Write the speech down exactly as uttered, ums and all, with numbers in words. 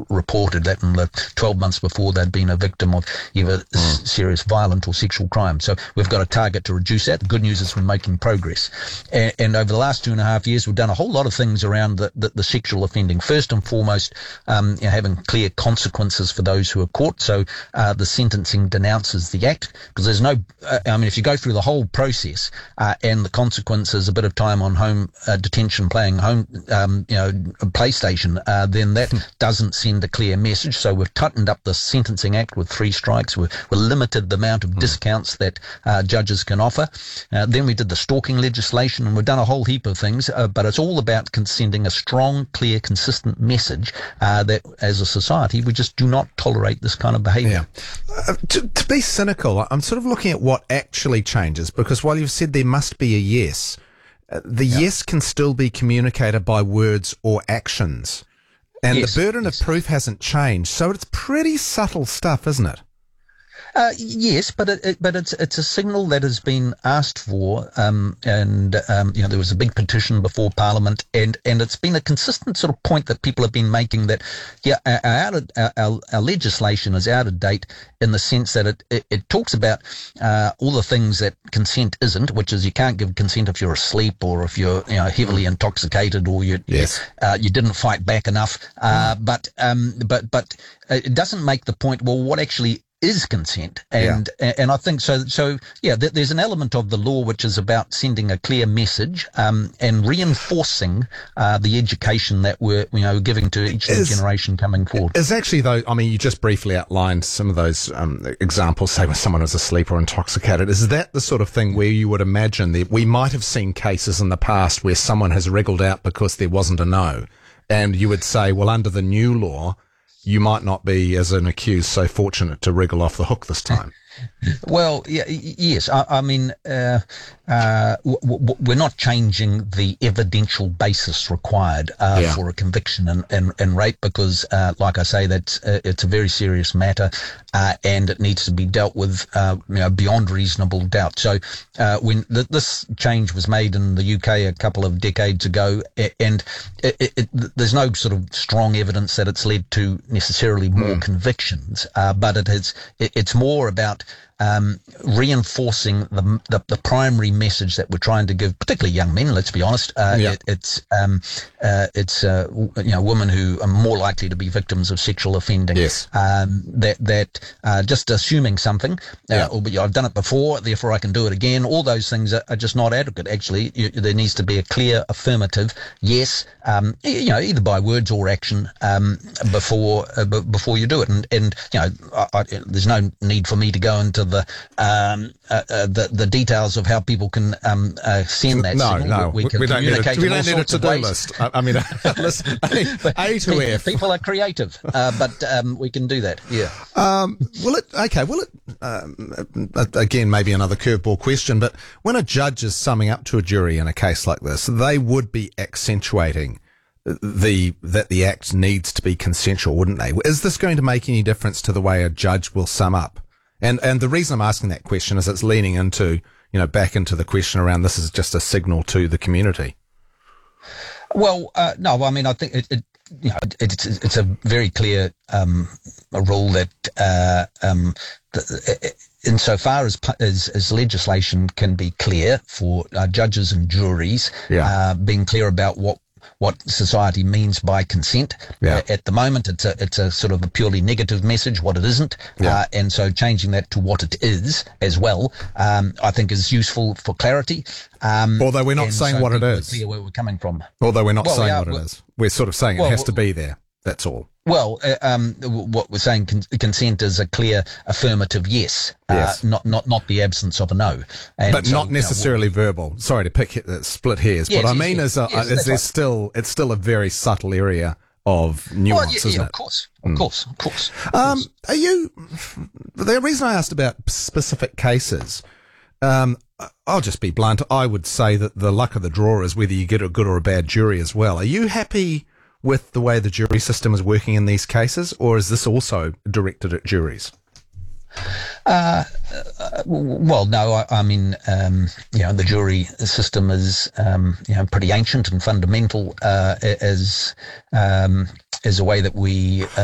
reported that in the twelve months before they'd been a victim of either mm. s- serious violent or sexual crime. So we've got a target to reduce that. The good news is we're making progress. And, and over the last two and a half years, we've done a whole lot of things around the, the, the sexual offending. First and foremost, um, you know, having clear consequences for those who are caught. So uh, the sentencing denounces the act, because there's no, uh, I mean, if you go through the whole process uh, and the consequences, a bit of time on home uh, detention playing home, um, you know, PlayStation, uh, then that doesn't send a clear message. So we've tightened up the Sentencing Act with three strikes. We've, we've limited the amount of mm. discounts that uh, judges can offer. Uh, then we did the stalking legislation, and we've done a whole heap of things, uh, but it's all about con- sending a strong, clear, consistent message uh, that as a society we just do not tolerate this kind of behaviour. Yeah. Uh, to, to be cynical, I'm sort of looking at what actually changes, because while you've said there must be a yes, uh, the yeah. yes can still be communicated by words or actions. And yes, the burden yes. of proof hasn't changed, so it's pretty subtle stuff, isn't it? Uh, yes, but it, it, but it's it's a signal that has been asked for, um, and um, you know there was a big petition before Parliament, and, and it's been a consistent sort of point that people have been making that yeah, our, our, our, our, our legislation is out of date in the sense that it it, it talks about uh, all the things that consent isn't, which is you can't give consent if you're asleep or if you're you know heavily intoxicated or you yes. uh, you didn't fight back enough, uh, mm. but um, but but it doesn't make the point. Well, what actually is consent, and yeah. and I think so. So yeah, th- there's an element of the law which is about sending a clear message um, and reinforcing uh, the education that we're you know giving to each is, generation coming forward. Is actually though, I mean, you just briefly outlined some of those um, examples, say when someone is asleep or intoxicated. Is that the sort of thing where you would imagine that we might have seen cases in the past where someone has wriggled out because there wasn't a no, and you would say, well, under the new law, you might not be, as an accused, so fortunate to wriggle off the hook this time. Well, yeah, yes. I, I mean, uh, uh, w- w- we're not changing the evidential basis required uh, yeah. for a conviction in, in, in rape because, uh, like I say, that's uh, it's a very serious matter, uh, and it needs to be dealt with, uh, you know, beyond reasonable doubt. So, uh, when th- this change was made in the U K a couple of decades ago, and it, it, it, there's no sort of strong evidence that it's led to necessarily more mm. convictions, uh, but it has. It, it's more about Um, reinforcing the, the the primary message that we're trying to give, particularly young men. Let's be honest. Uh, yeah. it, it's um, uh, it's uh, you know women who are more likely to be victims of sexual offending. Yes. Um, that that uh, just assuming something. Yeah. Uh, or I've done it before, therefore I can do it again. All those things are, are just not adequate. Actually, you, there needs to be a clear affirmative yes. Um, you know, either by words or action um, before uh, b- before you do it. And and you know, I, I, there's no need for me to go into the um uh, uh, the the details of how people can um uh, send that no signal. no we, we can we don't need a, we don't need a to-do list. I, I mean listen, A to F. People are creative, uh, but um we can do that. Yeah. Um will it okay will it um, again maybe another curveball question, but when a judge is summing up to a jury in a case like this, they would be accentuating the that the act needs to be consensual, wouldn't they? Is this going to make any difference to the way a judge will sum up? And and the reason I'm asking that question is it's leaning into, you know, back into the question around this is just a signal to the community. Well, uh, no, I mean, I think it, it you know, it, it's it's a very clear um, a rule that uh, um, the, insofar as, as as legislation can be clear for uh, judges and juries, yeah. uh, being clear about what. what society means by consent. Yeah. Uh, at the moment, it's a it's a sort of a purely negative message, what it isn't. Yeah. Uh, and so changing that to what it is as well, um, I think is useful for clarity. Um, Although we're not saying so what it is. Clear where we're coming from. Although we're not well, saying yeah, what it well, is. We're sort of saying well, it has well, to be there. That's all. Well, uh, um, what we're saying, con- consent is a clear affirmative yes, yes. Uh, not not not the absence of a no. And but so, not necessarily you know, verbal. Sorry to pick uh, split hairs. Yes, what I yes, mean yes, is, uh, yes, is there's right. still it's still a very subtle area of nuance, well, yeah, isn't yeah, it? Of course, of mm. course, of course. Of um, course. Are you? The reason I asked about specific cases. Um, I'll just be blunt. I would say that the luck of the draw is whether you get a good or a bad jury as well. Are you happy with the way the jury system is working in these cases, or is this also directed at juries? Uh, uh, well, no, I, I mean, um, you know, the jury system is, um, you know, pretty ancient and fundamental, uh, as, um, as a way that we, uh,